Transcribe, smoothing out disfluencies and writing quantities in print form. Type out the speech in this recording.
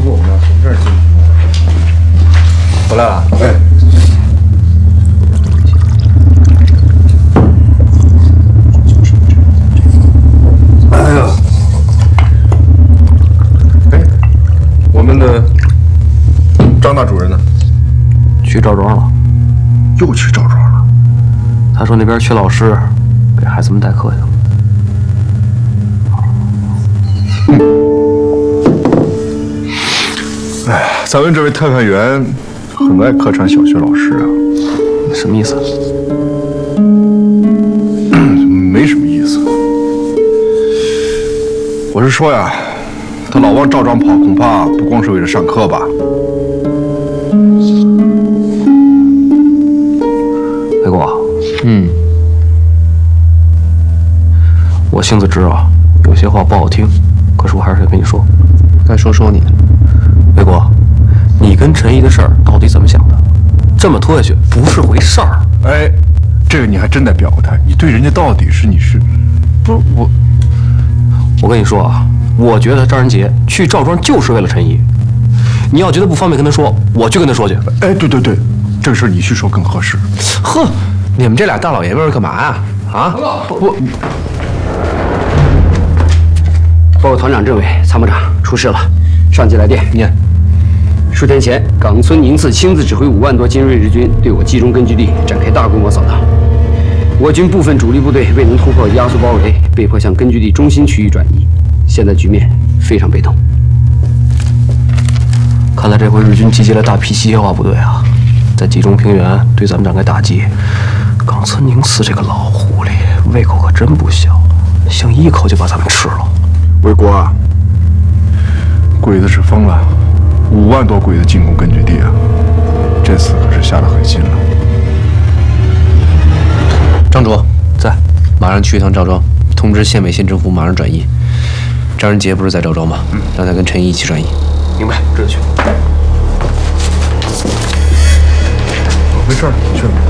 过我们要从这儿进去。回来了。哎。哎呀。哎，我们的张大主任呢？ 去赵庄了。 又去赵庄了。 他说那边缺老师，给孩子们代课去了。 哎呀，咱们这位特派员很爱客串小学老师啊， 什么意思？ 没什么意思。我是说呀，他老往赵庄跑，恐怕不光是为了上课吧？ 魏国，我性子直啊，有些话不好听，可是我还是得跟你说。 该说说你。 魏国，你跟陈毅的事儿到底怎么想的？这么拖下去不是回事儿。 哎，这个你还真得表个态，你对人家到底是你是，不是我？ 我跟你说啊，我觉得张仁杰去赵庄就是为了陈毅。你要觉得不方便跟他说，我去跟他说去。 哎，对，这个事儿你去说更合适。 呵，你们这俩大老爷们儿干嘛呀？啊？ 不， 报告团长、政委、参谋长，出事了。 上级来电，念：数天前，冈村宁次亲自指挥5万多精锐日军对我集中根据地展开大规模扫荡，我军部分主力部队未能突破压缩包围，被迫向根据地中心区域转移。现在局面非常被动。 看来这回日军集结了大批机械化部队啊，在集中平原对咱们展开打击。冈村宁次这个老狐狸胃口可真不小，想一口就把咱们吃了。 魏国啊！ 鬼子是疯了，5万多鬼子进攻根据地啊！这次可是下得狠心了。 张卓在， 马上去一趟赵庄，通知县委县政府马上转移。张仁杰不是在赵庄吗？让他跟陈毅一起转移。 明白，这就去。 没事，去吧。